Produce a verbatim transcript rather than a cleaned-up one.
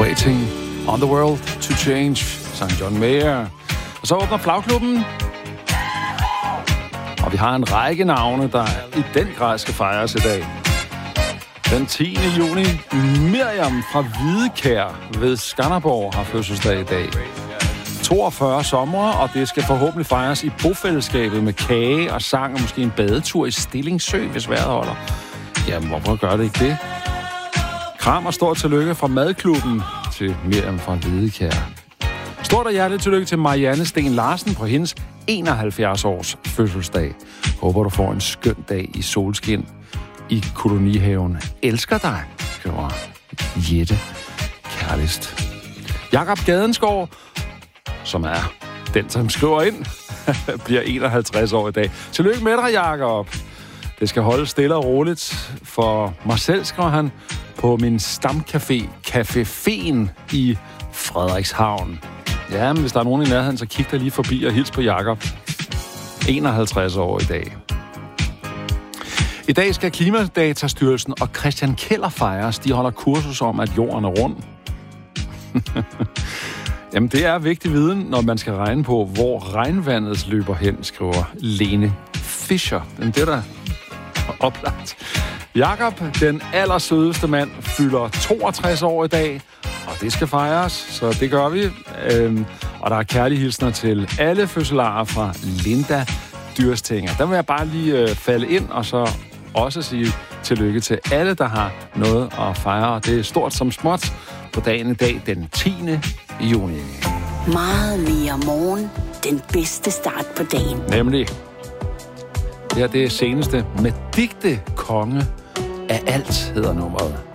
Waiting on the World to Change, sang John Mayer. Og så åbner flagklubben. Og vi har en række navne, der i den grad skal fejres i dag. Den tiende juni, Miriam fra Hvidekær ved Skanderborg har fødselsdag i dag. toogfyrre somre, og det skal forhåbentlig fejres i bofællesskabet med kage og sang og måske en badetur i Stillingsø, hvis vejret holder. Jamen, hvorfor gør det ikke det? Kram og stort tillykke fra Madklubben til Miriam fra Hvidekær. Stort og hjerteligt tillykke til Marianne Sten Larsen på hendes enoghalvfjerds års fødselsdag. Håber, du får en skøn dag i solskin i kolonihaven. Elsker dig, skriver Jette kærligst. Jakob Gadenskov, som er den, som skriver ind, bliver enoghalvtreds år i dag. Tillykke med dig, Jakob. Det skal holde stille og roligt. For mig selv, skriver han, på min stamcafé, Café Fen i Frederikshavn. Ja, men hvis der er nogen i nærheden, så kig der lige forbi og hils på Jakob. enoghalvtreds år i dag. I dag skal Klimadatastyrelsen og Christian Keller fejres. De holder kursus om, at jorden er rund. Jamen, det er vigtig viden, når man skal regne på, hvor regnvandet løber hen, skriver Lene Fischer. Det er der oplagt. Jakob, den allersødeste mand, fylder toogtres år i dag, og det skal fejres, så det gør vi. Øhm, og der er kærlige hilsner til alle fødselarer fra Linda Dyrstinger. Der vil jeg bare lige øh, falde ind, og så også sige tillykke til alle, der har noget at fejre. Det er stort som småt på dagen i dag, den tiende juni. Meget mere morgen. Den bedste start på dagen. Nemlig. Det her det er seneste med digte konge af alt, hedder nummeret.